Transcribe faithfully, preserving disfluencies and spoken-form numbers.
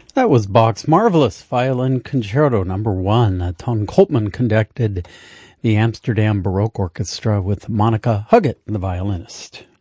That was Bach's marvelous Violin Concerto Number One. Uh, Ton Coltman conducted the Amsterdam Baroque Orchestra with Monica Huggett, the violinist.